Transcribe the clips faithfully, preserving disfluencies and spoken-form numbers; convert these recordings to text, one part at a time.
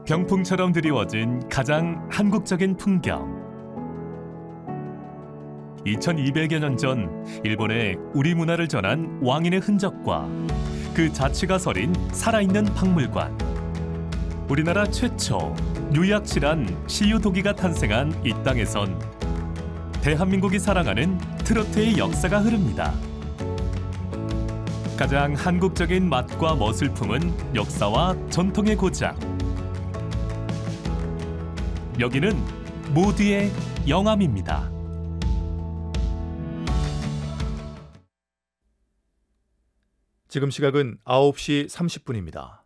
병풍처럼 드리워진 가장 한국적인 풍경. 이천이백여 년 전 일본에 우리 문화를 전한 왕인의 흔적과 그 자취가 서린 살아있는 박물관. 우리나라 최초 유약실한 시유도기가 탄생한 이 땅에선 대한민국이 사랑하는 트로트의 역사가 흐릅니다. 가장 한국적인 맛과 멋을 품은 역사와 전통의 고장. 여기는 모두의 영암입니다. 지금 시각은 아홉 시 삼십 분입니다.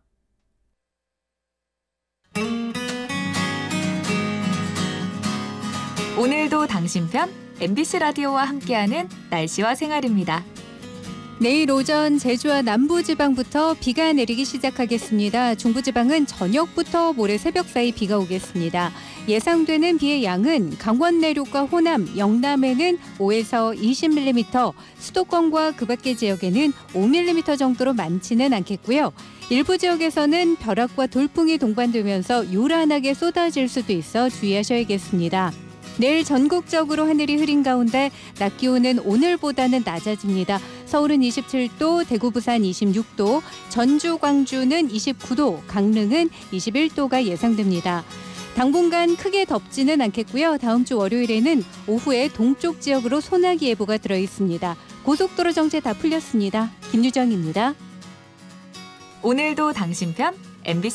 오늘도 당신 편 엠비씨 라디오와 함께하는 날씨와 생활입니다. 내일 오전 제주와 남부지방부터 비가 내리기 시작하겠습니다. 중부지방은 저녁부터 모레 새벽 사이 비가 오겠습니다. 예상되는 비의 양은 강원 내륙과 호남, 영남에는 오에서 이십 밀리미터, 수도권과 그 밖의 지역에는 오 밀리미터 정도로 많지는 않겠고요. 일부 지역에서는 벼락과 돌풍이 동반되면서 요란하게 쏟아질 수도 있어 주의하셔야겠습니다. 내일 전국적으로 하늘이 흐린 가운데 낮 기온은 오늘보다는 낮아집니다. 서울은 이십칠 도, 대구, 부산 이십육 도, 전주, 광주는 이십구 도, 강릉은 이십일 도가 예상됩니다. 당분간 크게 덥지는 않겠고요. 다음 주 월요일에는 오후에 동쪽 지역으로 소나기 예보가 들어 있습니다. 고속도로 정체 다 풀렸습니다. 김유정입니다. 오늘도 당신 편 엠비씨